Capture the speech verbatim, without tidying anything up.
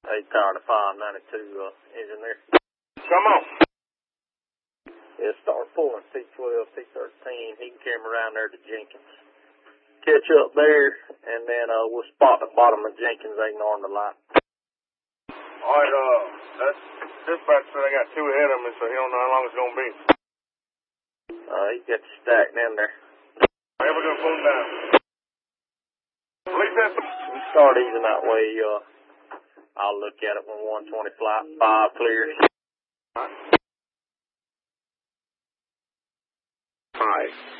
Hey, tired of five ninety-two uh, engineer. Come on. Yeah, start pulling T twelve, T thirteen. He can carry me around there to Jenkins. Catch up there, and then uh, we'll spot the bottom of Jenkins, ignoring the light. All right, uh, that's dispatch said I got two ahead of me, so he don't know how long it's going to be. Uh, he got you stacked in there. Hey, we're going to pull him down. Release that. You start easing that way, uh, I'll look at it when one twenty flight five clears. Five.